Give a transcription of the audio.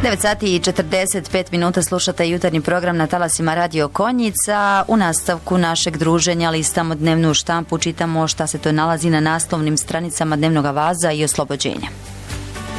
9 sati i 45 minuta slušate jutarnji program na talasima Radio Konjica. U nastavku našeg druženja listamo dnevnu štampu, čitamo šta se to nalazi na naslovnim stranicama Dnevnog vaza i Oslobođenja.